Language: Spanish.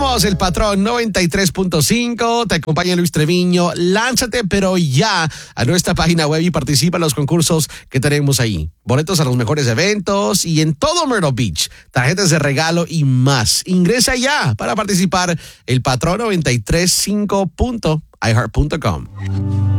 Somos el Patrón 93.5. Te acompaña Luis Treviño. Lánzate, pero ya a nuestra página web y participa en los concursos que tenemos ahí. Boletos a los mejores eventos y en todo Myrtle Beach. Tarjetas de regalo y más. Ingresa ya para participar el Patrón 93.5.iheart.com.